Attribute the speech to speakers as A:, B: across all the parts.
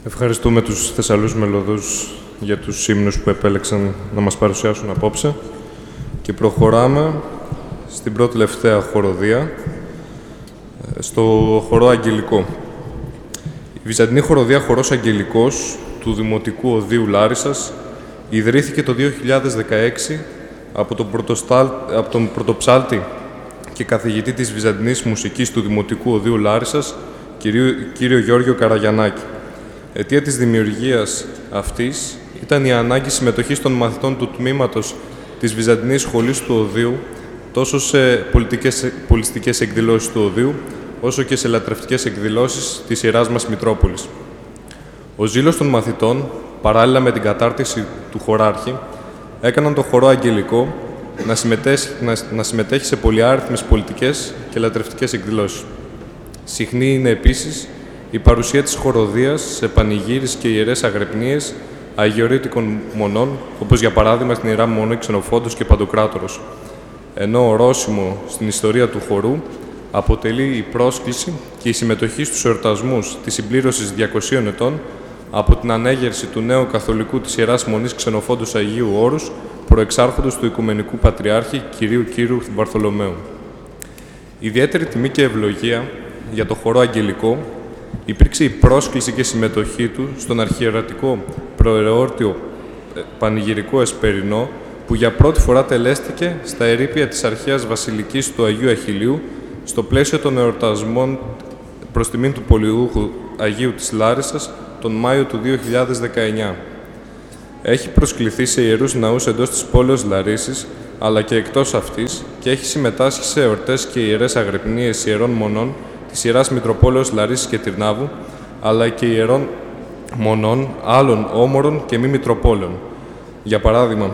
A: Ευχαριστούμε τους Θεσσαλούς μελωδούς για τους ύμνους που επέλεξαν να μας παρουσιάσουν απόψε και προχωράμε στην πρώτη τελευταία χοροδία, στο χορό Αγγελικό. Η Βυζαντινή χοροδία Χορός Αγγελικός του Δημοτικού Οδείου Λάρισσας ιδρύθηκε το 2016 από τον πρωτοψάλτη και καθηγητή της Βυζαντινής Μουσικής του Δημοτικού Οδείου Λάρισσας, κύριο Γιώργιο Καραγιαννάκη. Αιτία της δημιουργίας αυτής ήταν η ανάγκη συμμετοχής των μαθητών του τμήματος της Βυζαντινής Σχολής του Οδείου τόσο σε πολιτιστικές εκδηλώσεις του Οδείου, όσο και σε λατρευτικές εκδηλώσεις της Ιεράς μας Μητρόπολης. Ο ζήλος των μαθητών, παράλληλα με την κατάρτιση του χωράρχη, έκαναν το χορό Αγγελικό να συμμετέχει σε πολυάριθμες πολιτικές και λατρευτικές εκδηλώσεις. Συχνή είναι επίσης η παρουσία της χοροδίας σε πανηγύρις και ιερές αγρυπνίες αγιορείτικων μονών, όπως για παράδειγμα στην Ιερά Μονή Ξενοφόντος και Παντοκράτορος, ενώ ορόσημο στην ιστορία του χορού αποτελεί η πρόσκληση και η συμμετοχή στους εορτασμούς της συμπλήρωσης 200 ετών από την ανέγερση του νέου καθολικού της Ιεράς Μονής Ξενοφόντος Αγίου Όρους, προεξάρχοντος του Οικουμενικού Πατριάρχη Κυρίου Κύρου Βαρθολομαίου. Ιδιαίτερη τιμή και ευλογία για το χορό Αγγελικό υπήρξε η πρόσκληση και συμμετοχή του στον αρχιερατικό προεόρτιο πανηγυρικό Εσπερινό, που για πρώτη φορά τελέστηκε στα ερείπια της αρχαίας βασιλικής του Αγίου Αχιλλείου, στο πλαίσιο των εορτασμών προς τιμήν του Πολιούχου Αγίου της Λάρισσας τον Μάιο του 2019. Έχει προσκληθεί σε ιερούς ναούς εντός της πόλεως Λαρίσσης, αλλά και εκτός αυτής, και έχει συμμετάσχει σε εορτές και ιερές αγρυπνίες ιερών μονών της Ιεράς Μητροπόλεως Λαρίσσης και Τυρνάβου, αλλά και ιερών μονών άλλων όμορων και μη Μητροπόλεων. Για παράδειγμα,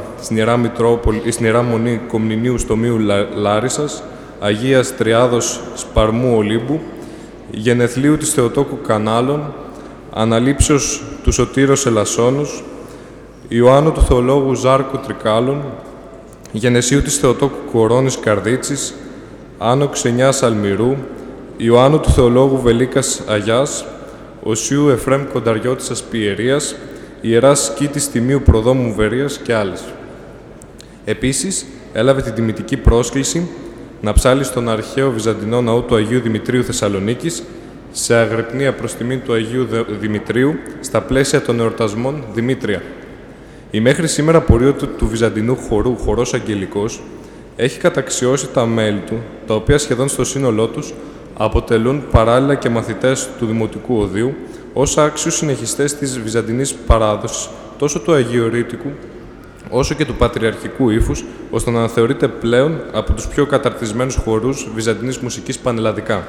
A: στην Ιερά Μονή Κομνηνίου Στομίου Λάρισσας, Αγίας Τριάδος Σπαρμού Ολύμπου, γενεθλίου της Θεοτόκου Κανάλων, αναλήψεως του Σωτήρος Ελασσόνους, Ιωάννου του Θεολόγου Ζάρκου Τρικάλων, γενεσίου της Θεοτόκου Κορώνης Καρδίτσης, Άνω Ξενιάς Αλμυρού, Ιωάννου του Θεολόγου Βελίκας Αγιάς, Οσίου Εφρέμ Κονταριώτης Ασπιερίας, Ιεράς Σκήτης Τιμίου Προδόμου Βερίας και άλλες. Επίσης, έλαβε την τιμητική πρόσκληση να ψάλει στον αρχαίο Βυζαντινό ναό του Αγίου Δημητρίου Θεσσαλονίκης σε αγρυπνία προς τιμή του Αγίου Δημητρίου στα πλαίσια των εορτασμών Δημήτρια. Η μέχρι σήμερα πορεία του Βυζαντινού χορού Χορός Αγγελικός έχει καταξιώσει τα μέλη του, τα οποία σχεδόν στο σύνολό τους αποτελούν παράλληλα και μαθητές του Δημοτικού Οδείου, ως άξιους συνεχιστές της βυζαντινής παράδοσης, τόσο του αγιορείτικου όσο και του πατριαρχικού ύφους, ώστε να αναθεωρείται πλέον από τους πιο καταρτισμένους χορούς βυζαντινής μουσικής πανελλαδικά.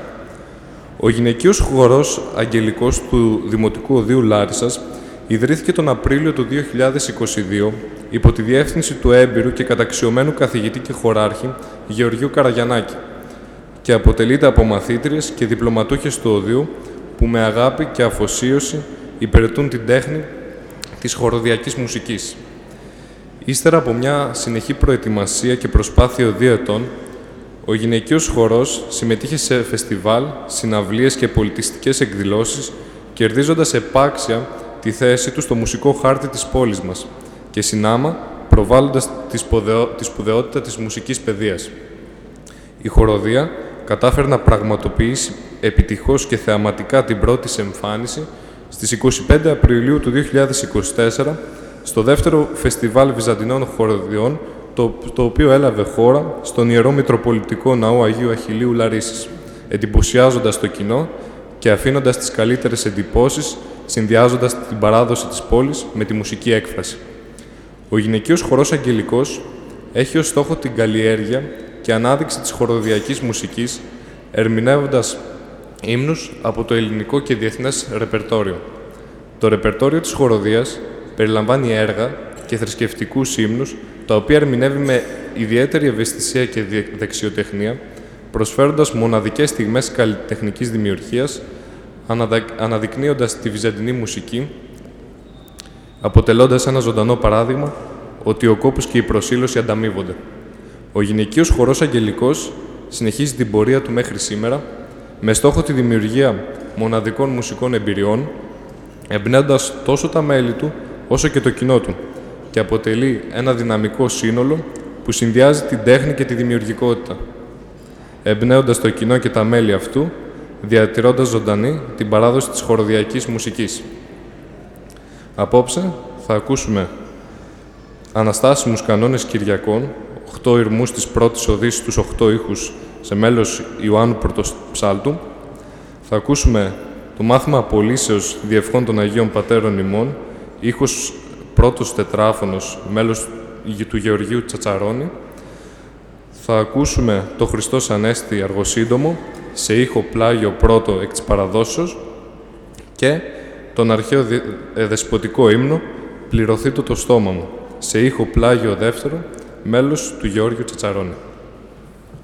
A: Ο γυναικείος χορός Αγγελικός του Δημοτικού Οδείου Λάρισσας ιδρύθηκε τον Απρίλιο του 2022 υπό τη διεύθυνση του έμπειρου και καταξιωμένου καθηγητή και χωράρχη Γεωργίου Καραγιαννάκη και αποτελείται από μαθήτριες και διπλωματούχες του Οδείου που με αγάπη και αφοσίωση υπηρετούν την τέχνη της χοροδιακής μουσικής. Ύστερα από μια συνεχή προετοιμασία και προσπάθεια 2 ετών, ο γυναικείος χορός συμμετείχε σε φεστιβάλ, συναυλίες και πολιτιστικές εκδηλώσεις, κερδίζοντας επάξια τη θέση του στο μουσικό χάρτη της πόλης μας και συνάμα προβάλλοντας τη σπουδαιότητα της μουσικής παιδείας. Η χοροδία κατάφερε να πραγματοποιήσει επιτυχώς και θεαματικά την πρώτη της εμφάνιση στις 25 Απριλίου του 2024 στο δεύτερο Φεστιβάλ Βυζαντινών Χοροδιών, το οποίο έλαβε χώρα στον Ιερό Μητροπολιτικό Ναό Αγίου Αχιλλείου Λαρίσσης, εντυπωσιάζοντας το κοινό και αφήνοντας τις καλύτερες εντυπώσεις, συνδυάζοντας την παράδοση της πόλης με τη μουσική έκφραση. Ο γυναικείος χορός Αγγελικός έχει ως στόχο την καλλιέργεια και ανάδειξη της χοροδιακής μουσικής, ερμηνεύοντας ύμνους από το ελληνικό και διεθνές ρεπερτόριο. Το ρεπερτόριο της χοροδίας περιλαμβάνει έργα και θρησκευτικούς ύμνους, τα οποία ερμηνεύει με ιδιαίτερη ευαισθησία και δεξιοτεχνία, προσφέροντας μοναδικές στιγμές καλλιτεχνικής δημιουργίας, αναδεικνύοντας τη βυζαντινή μουσική, αποτελώντας ένα ζωντανό παράδειγμα ότι ο κόπος και η προσήλωση ανταμείβονται. Ο γυναικείος χορός Αγγελικός συνεχίζει την πορεία του μέχρι σήμερα, με στόχο τη δημιουργία μοναδικών μουσικών εμπειριών, εμπνέοντας τόσο τα μέλη του, όσο και το κοινό του, και αποτελεί ένα δυναμικό σύνολο που συνδυάζει την τέχνη και τη δημιουργικότητα, εμπνέοντας το κοινό και τα μέλη αυτού, διατηρώντας ζωντανή την παράδοση της χοροδιακής μουσικής. Απόψε θα ακούσουμε αναστάσιμους κανόνες Κυριακών, 8 ηρμούς της πρώτης οδής στους 8 ήχους σε μέλος Ιωάννου Πρωτοψάλτου. Θα ακούσουμε το μάθημα απολύσεως διευχών των Αγίων Πατέρων ημών, ήχος πρώτος τετράφωνος, μέλος του Γεωργίου Τσατσαρώνη. Θα ακούσουμε το Χριστός Ανέστη αργοσύντομο, σε ήχο πλάγιο πρώτο εκ της παραδόσεως, και τον αρχαίο δεσποτικό ύμνο «Πληρωθήτω το στόμα μου», σε ήχο πλάγιο δεύτερο, μέλος του Γεώργιου Τσατσαρώνη.